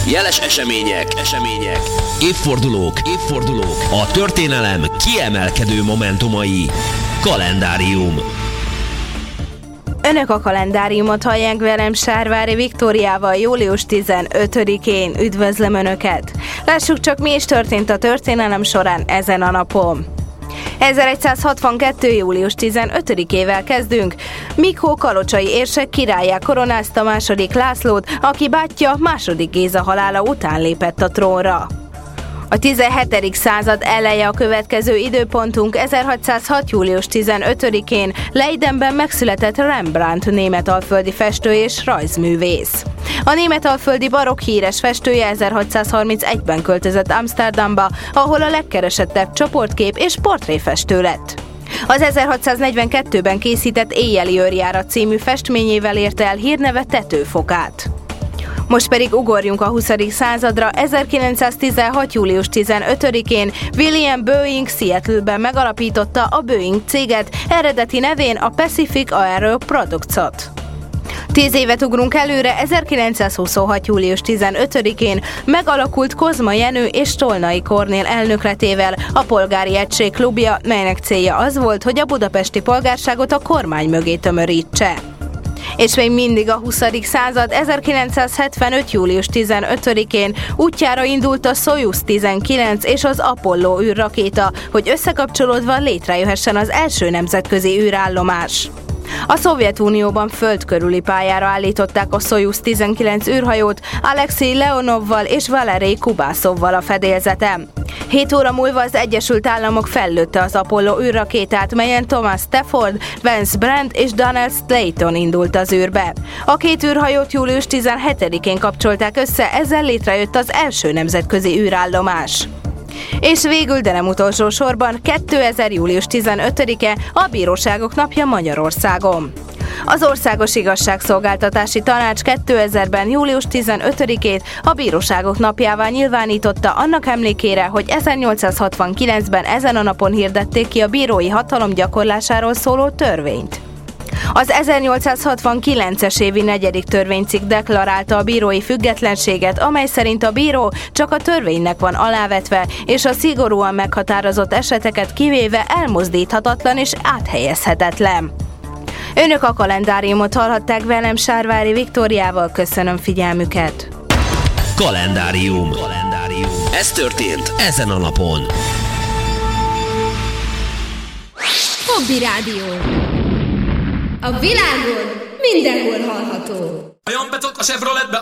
Jeles események, évfordulók, a történelem kiemelkedő momentumai. Kalendárium. Önök a kalendáriumot hallják velem, Sárvári Viktóriával július 15-én. Üdvözlöm Önöket! Lássuk csak, mi is történt a történelem során ezen a napon. 1162. július 15-ével kezdünk. Mikó kalocsai érsek királlyá koronázta második Lászlót, aki bátyja második Géza halála után lépett a trónra. A 17. század eleje a következő időpontunk. 1606. július 15-én Leidenben megszületett Rembrandt, németalföldi festő és rajzművész. A németalföldi barokk híres festője 1631-ben költözött Amsterdamba, ahol a legkeresettebb csoportkép és portréfestő lett. Az 1642-ben készített Éjjeli őrjárat című festményével érte el hírneve tetőfokát. Most pedig ugorjunk a 20. századra. 1916. július 15-én William Boeing Seattle-ben megalapította a Boeing céget, eredeti nevén a Pacific Aero Products-ot. 10 évet ugrunk előre. 1926. július 15-én megalakult Kozma Jenő és Tolnai Kornél elnökletével a Polgári Egység klubja, melynek célja az volt, hogy a budapesti polgárságot a kormány mögé tömörítse. És még mindig a 20. század. 1975. július 15-én útjára indult a Szojuz 19 és az Apollo űrrakéta, hogy összekapcsolódva létrejöhessen az első nemzetközi űrállomás. A Szovjetunióban föld körüli pályára állították a Szojuz 19 űrhajót Alexei Leonovval és Valerij Kubászovval a fedélzeten. 7 óra múlva az Egyesült Államok fellőtte az Apollo űrrakétát, melyen Thomas Stafford, Vance Brand és Donald Slayton indult az űrbe. A két űrhajót július 17-én kapcsolták össze, ezzel létrejött az első nemzetközi űrállomás. És végül, de nem utolsó sorban, 2000. július 15-e a Bíróságok napja Magyarországon. Az Országos Igazságszolgáltatási Tanács 2000-ben július 15-ét a Bíróságok napjává nyilvánította annak emlékére, hogy 1869-ben ezen a napon hirdették ki a bírói hatalom gyakorlásáról szóló törvényt. Az 1869-es évi 4. törvénycikk deklarálta a bírói függetlenséget, amely szerint a bíró csak a törvénynek van alávetve, és a szigorúan meghatározott eseteket kivéve elmozdíthatatlan és áthelyezhetetlen. Önök a kalendáriumot hallhatták velem, Sárvári Viktóriával. Köszönöm figyelmüket! Kalendárium. Ez történt ezen a napon. Hobby Rádió. A világon mindenhol hallható. Olyan betok a Chevroletbe,